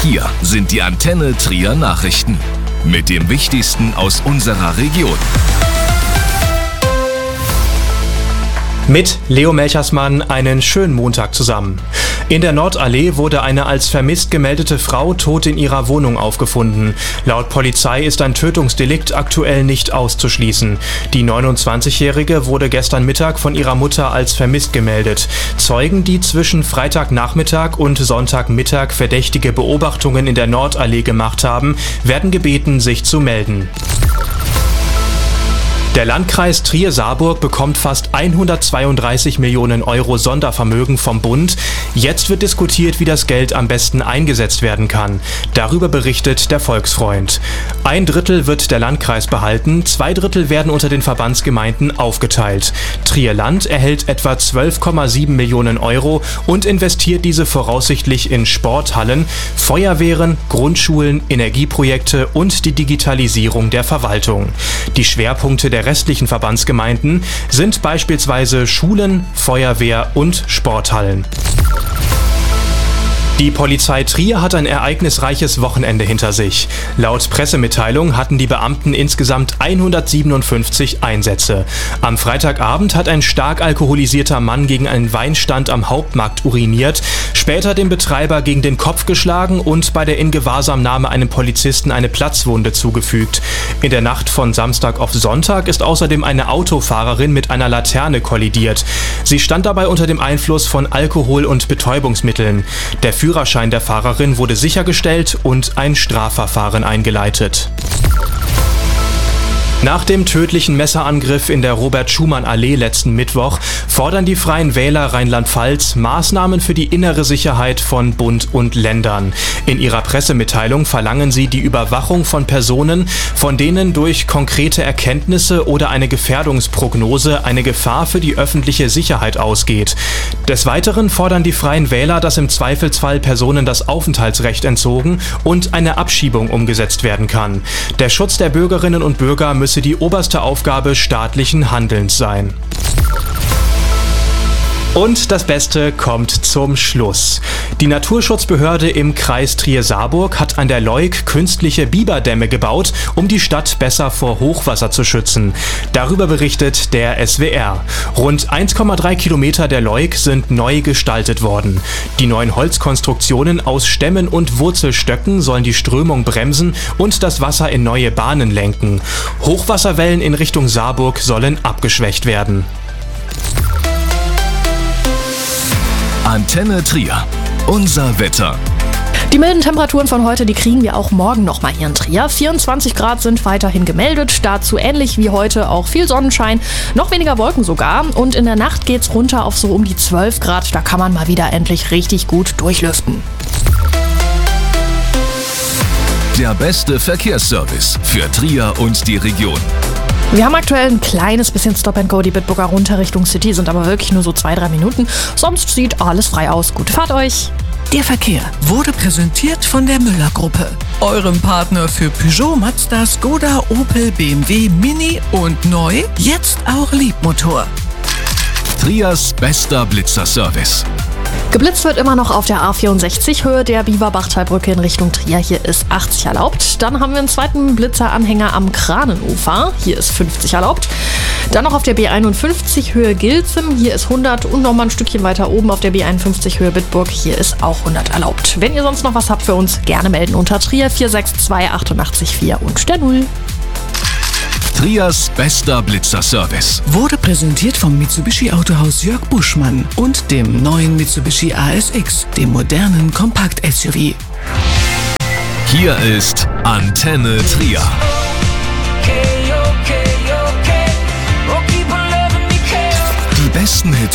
Hier sind die Antenne Trier Nachrichten mit dem Wichtigsten aus unserer Region. Mit Leo Melchersmann einen schönen Montag zusammen. In der Nordallee wurde eine als vermisst gemeldete Frau tot in ihrer Wohnung aufgefunden. Laut Polizei ist ein Tötungsdelikt aktuell nicht auszuschließen. Die 29-Jährige wurde gestern Mittag von ihrer Mutter als vermisst gemeldet. Zeugen, die zwischen Freitagnachmittag und Sonntagmittag verdächtige Beobachtungen in der Nordallee gemacht haben, werden gebeten, sich zu melden. Der Landkreis Trier-Saarburg bekommt fast 132 Millionen Euro Sondervermögen vom Bund. Jetzt wird diskutiert, wie das Geld am besten eingesetzt werden kann. Darüber berichtet der Volksfreund. 1/3 wird der Landkreis behalten, 2/3 werden unter den Verbandsgemeinden aufgeteilt. Trier-Land erhält etwa 12,7 Millionen Euro und investiert diese voraussichtlich in Sporthallen, Feuerwehren, Grundschulen, Energieprojekte und die Digitalisierung der Verwaltung. Die Schwerpunkte der restlichen Verbandsgemeinden sind beispielsweise Schulen, Feuerwehr und Sporthallen. Die Polizei Trier hat ein ereignisreiches Wochenende hinter sich. Laut Pressemitteilung hatten die Beamten insgesamt 157 Einsätze. Am Freitagabend hat ein stark alkoholisierter Mann gegen einen Weinstand am Hauptmarkt uriniert, später dem Betreiber gegen den Kopf geschlagen und bei der Ingewahrsamnahme einem Polizisten eine Platzwunde zugefügt. In der Nacht von Samstag auf Sonntag ist außerdem eine Autofahrerin mit einer Laterne kollidiert. Sie stand dabei unter dem Einfluss von Alkohol und Betäubungsmitteln. Der Führerschein der Fahrerin wurde sichergestellt und ein Strafverfahren eingeleitet. Nach dem tödlichen Messerangriff in der Robert-Schumann-Allee letzten Mittwoch fordern die Freien Wähler Rheinland-Pfalz Maßnahmen für die innere Sicherheit von Bund und Ländern. In ihrer Pressemitteilung verlangen sie die Überwachung von Personen, von denen durch konkrete Erkenntnisse oder eine Gefährdungsprognose eine Gefahr für die öffentliche Sicherheit ausgeht. Des Weiteren fordern die Freien Wähler, dass im Zweifelsfall Personen das Aufenthaltsrecht entzogen und eine Abschiebung umgesetzt werden kann. Der Schutz der Bürgerinnen und Bürger müsse die oberste Aufgabe staatlichen Handelns sein. Und das Beste kommt zum Schluss. Die Naturschutzbehörde im Kreis Trier-Saarburg hat an der Leuk künstliche Biberdämme gebaut, um die Stadt besser vor Hochwasser zu schützen. Darüber berichtet der SWR. Rund 1,3 Kilometer der Leuk sind neu gestaltet worden. Die neuen Holzkonstruktionen aus Stämmen und Wurzelstöcken sollen die Strömung bremsen und das Wasser in neue Bahnen lenken. Hochwasserwellen in Richtung Saarburg sollen abgeschwächt werden. Antenne Trier. Unser Wetter. Die milden Temperaturen von heute, die kriegen wir auch morgen nochmal hier in Trier. 24 Grad sind weiterhin gemeldet, dazu ähnlich wie heute auch viel Sonnenschein, noch weniger Wolken sogar. Und in der Nacht geht's runter auf so um die 12 Grad, da kann man mal wieder endlich richtig gut durchlüften. Der beste Verkehrsservice für Trier und die Region. Wir haben aktuell ein kleines bisschen Stop and Go, die Bitburger runter Richtung City, sind aber wirklich nur so 2-3 Minuten. Sonst sieht alles frei aus. Gute Fahrt euch! Der Verkehr wurde präsentiert von der Müller-Gruppe, eurem Partner für Peugeot, Mazda, Skoda, Opel, BMW, Mini und neu, jetzt auch Liebmotor. Triers bester Blitzerservice. Geblitzt wird immer noch auf der A64 Höhe der Bieberbachtalbrücke in Richtung Trier. Hier ist 80 erlaubt. Dann haben wir einen zweiten Blitzeranhänger am Kranenufer. Hier ist 50 erlaubt. Dann noch auf der B51 Höhe Gilzem. Hier ist 100. Und nochmal ein Stückchen weiter oben auf der B51 Höhe Bitburg. Hier ist auch 100 erlaubt. Wenn ihr sonst noch was habt für uns, gerne melden unter Trier 462 88 4 und der 0. Triers bester Blitzerservice wurde präsentiert vom Mitsubishi Autohaus Jörg Buschmann und dem neuen Mitsubishi ASX, dem modernen Kompakt-SUV. Hier ist Antenne Trier. Die besten Hits